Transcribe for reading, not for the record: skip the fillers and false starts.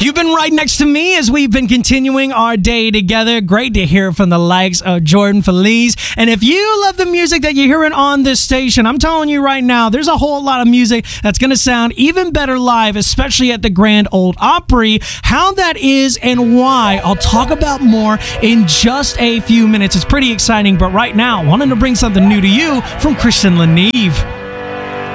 You've been right next to me as we've been continuing our day together. Great to hear from the likes of Jordan Feliz. And if you love the music that you're hearing on this station, I'm telling you right now, there's a whole lot of music that's going to sound even better live, especially at the Grand Ole Opry. How that is and why, I'll talk about more in just a few minutes. It's pretty exciting, but right now, I wanted to bring something new to you from Christian Leneve.